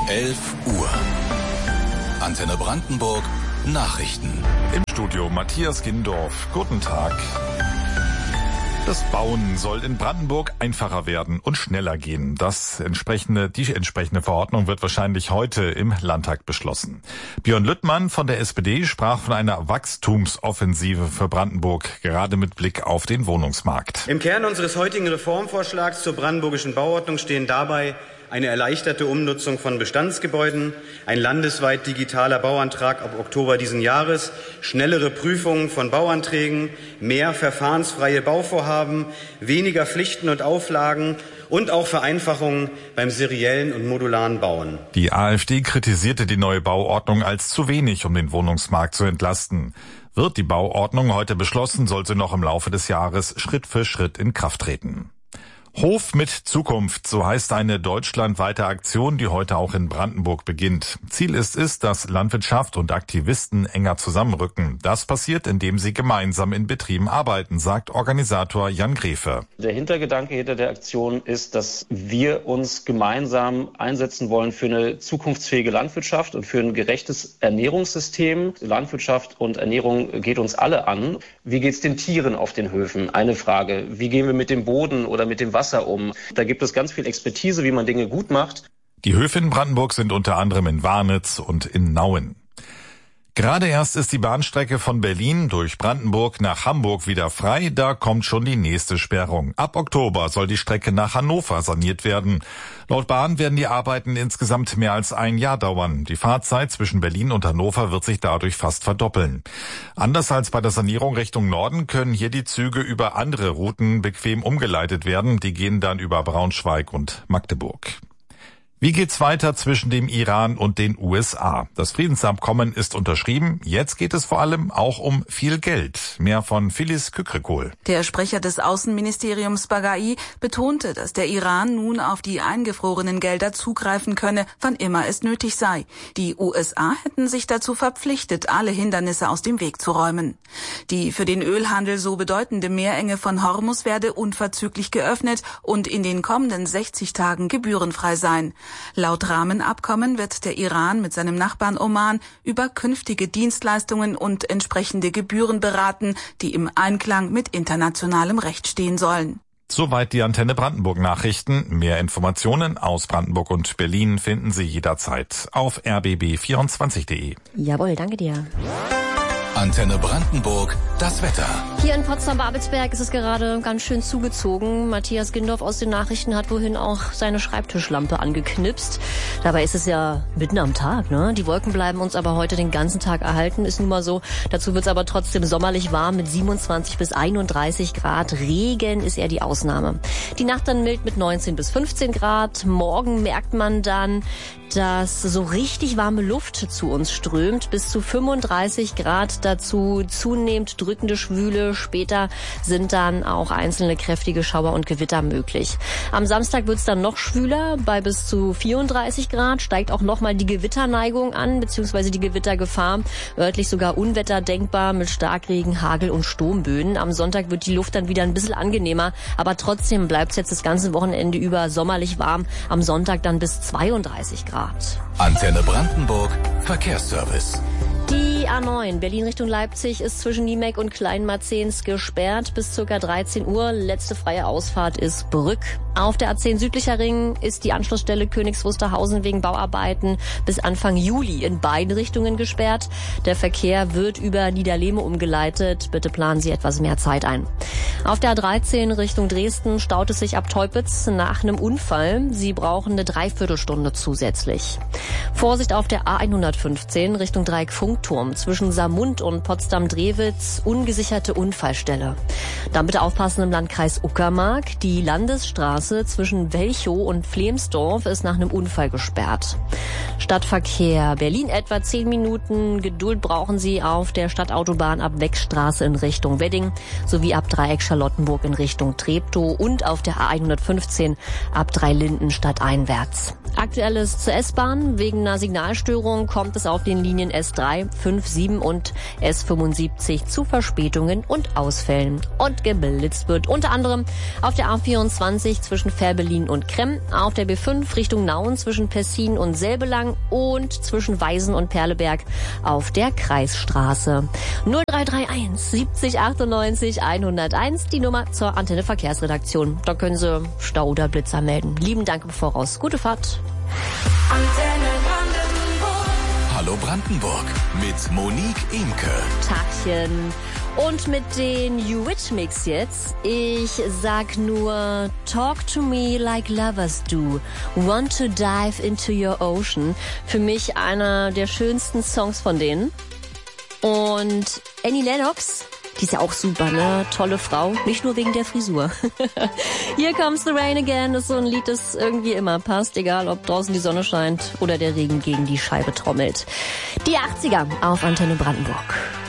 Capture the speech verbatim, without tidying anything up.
elf Uhr. Antenne Brandenburg Nachrichten. Im Studio Matthias Gindorf. Guten Tag. Das Bauen soll in Brandenburg einfacher werden und schneller gehen. Das entsprechende, die entsprechende Verordnung wird wahrscheinlich heute im Landtag beschlossen. Björn Lüttmann von der S P D sprach von einer Wachstumsoffensive für Brandenburg, gerade mit Blick auf den Wohnungsmarkt. Im Kern unseres heutigen Reformvorschlags zur brandenburgischen Bauordnung stehen dabei eine erleichterte Umnutzung von Bestandsgebäuden, ein landesweit digitaler Bauantrag ab Oktober diesen Jahres, schnellere Prüfungen von Bauanträgen, mehr verfahrensfreie Bauvorhaben, weniger Pflichten und Auflagen und auch Vereinfachungen beim seriellen und modularen Bauen. Die AfD kritisierte die neue Bauordnung als zu wenig, um den Wohnungsmarkt zu entlasten. Wird die Bauordnung heute beschlossen, soll sie noch im Laufe des Jahres Schritt für Schritt in Kraft treten. Hof mit Zukunft, so heißt eine deutschlandweite Aktion, die heute auch in Brandenburg beginnt. Ziel ist es, dass Landwirtschaft und Aktivisten enger zusammenrücken. Das passiert, indem sie gemeinsam in Betrieben arbeiten, sagt Organisator Jan Grefe. Der Hintergedanke hinter der Aktion ist, dass wir uns gemeinsam einsetzen wollen für eine zukunftsfähige Landwirtschaft und für ein gerechtes Ernährungssystem. Landwirtschaft und Ernährung geht uns alle an. Wie geht es den Tieren auf den Höfen? Eine Frage. Wie gehen wir mit dem Boden oder mit dem Wasser Wasser um. Da gibt es ganz viel Expertise, wie man Dinge gut macht. Die Höfe in Brandenburg sind unter anderem in Warnitz und in Nauen. Gerade erst ist die Bahnstrecke von Berlin durch Brandenburg nach Hamburg wieder frei. Da kommt schon die nächste Sperrung. Ab Oktober soll die Strecke nach Hannover saniert werden. Laut Bahn werden die Arbeiten insgesamt mehr als ein Jahr dauern. Die Fahrzeit zwischen Berlin und Hannover wird sich dadurch fast verdoppeln. Anders als bei der Sanierung Richtung Norden können hier die Züge über andere Routen bequem umgeleitet werden. Die gehen dann über Braunschweig und Magdeburg. Wie geht's weiter zwischen dem Iran und den U S A? Das Friedensabkommen ist unterschrieben. Jetzt geht es vor allem auch um viel Geld. Mehr von Phyllis Kükrikol. Der Sprecher des Außenministeriums Baghai betonte, dass der Iran nun auf die eingefrorenen Gelder zugreifen könne, wann immer es nötig sei. Die U S A hätten sich dazu verpflichtet, alle Hindernisse aus dem Weg zu räumen. Die für den Ölhandel so bedeutende Meerenge von Hormuz werde unverzüglich geöffnet und in den kommenden sechzig Tagen gebührenfrei sein. Laut Rahmenabkommen wird der Iran mit seinem Nachbarn Oman über künftige Dienstleistungen und entsprechende Gebühren beraten, die im Einklang mit internationalem Recht stehen sollen. Soweit die Antenne Brandenburg Nachrichten. Mehr Informationen aus Brandenburg und Berlin finden Sie jederzeit auf r b b vierundzwanzig punkt de. Jawohl, danke dir. Antenne Brandenburg, das Wetter. Hier in Potsdam-Babelsberg ist es gerade ganz schön zugezogen. Matthias Gindorf aus den Nachrichten hat wohin auch seine Schreibtischlampe angeknipst. Dabei ist es ja mitten am Tag, ne? Die Wolken bleiben uns aber heute den ganzen Tag erhalten, ist nun mal so. Dazu wird es aber trotzdem sommerlich warm mit siebenundzwanzig bis einunddreißig Grad. Regen ist eher die Ausnahme. Die Nacht dann mild mit neunzehn bis fünfzehn Grad. Morgen merkt man dann, dass so richtig warme Luft zu uns strömt, bis zu fünfunddreißig Grad, dazu zunehmend drückende Schwüle. Später sind dann auch einzelne kräftige Schauer und Gewitter möglich. Am Samstag wird es dann noch schwüler, bei bis zu vierunddreißig Grad, steigt auch nochmal die Gewitterneigung an, beziehungsweise die Gewittergefahr, örtlich sogar Unwetter denkbar mit Starkregen, Hagel und Sturmböen. Am Sonntag wird die Luft dann wieder ein bisschen angenehmer, aber trotzdem bleibt es jetzt das ganze Wochenende über sommerlich warm, am Sonntag dann bis zweiunddreißig Grad. Antenne Brandenburg, Verkehrsservice. Die A neun Berlin Richtung Leipzig ist zwischen Niemek und Kleinmarzens gesperrt bis ca. dreizehn Uhr. Letzte freie Ausfahrt ist Brück. Auf der A zehn Südlicher Ring ist die Anschlussstelle Königs Wusterhausen wegen Bauarbeiten bis Anfang Juli in beiden Richtungen gesperrt. Der Verkehr wird über Niederlehme umgeleitet. Bitte planen Sie etwas mehr Zeit ein. Auf der A dreizehn Richtung Dresden staut es sich ab Teupitz nach einem Unfall. Sie brauchen eine Dreiviertelstunde zusätzlich. Vorsicht auf der A hundertfünfzehn Richtung Dreieck-Funkturm zwischen Samund und Potsdam-Drewitz, ungesicherte Unfallstelle. Dann bitte aufpassen im Landkreis Uckermark. Die Landesstraße zwischen Welchow und Flemsdorf ist nach einem Unfall gesperrt. Stadtverkehr Berlin etwa zehn Minuten. Geduld brauchen Sie auf der Stadtautobahn ab Weckstraße in Richtung Wedding sowie ab Dreieck Charlottenburg in Richtung Treptow und auf der A hundertfünfzehn ab Dreilinden stadteinwärts. Aktuelles zur S-Bahn. Wegen einer Signalstörung kommt es auf den Linien S drei, fünf, sieben und S fünfundsiebzig zu Verspätungen und Ausfällen. Und geblitzt wird unter anderem auf der A vierundzwanzig zwischen Fährberlin und Kremm, auf der B fünf Richtung Nauen zwischen Pessin und Selbelang und zwischen Weisen und Perleberg auf der Kreisstraße. null drei drei eins siebzig achtundneunzig hunderteins, die Nummer zur Antenne Verkehrsredaktion. Da können Sie Stau oder Blitzer melden. Lieben Dank im Voraus. Gute Fahrt. Antenne Brandenburg. Hallo Brandenburg mit Monique Imke. Tagchen. Und mit den Eurythmics jetzt. Ich sag nur Talk to me like lovers do. Want to dive into your ocean. Für mich einer der schönsten Songs von denen. Und Annie Lennox, die ist ja auch super, ne? Tolle Frau. Nicht nur wegen der Frisur. Here Comes the Rain Again ist so ein Lied, das irgendwie immer passt. Egal, ob draußen die Sonne scheint oder der Regen gegen die Scheibe trommelt. Die achtziger auf Antenne Brandenburg.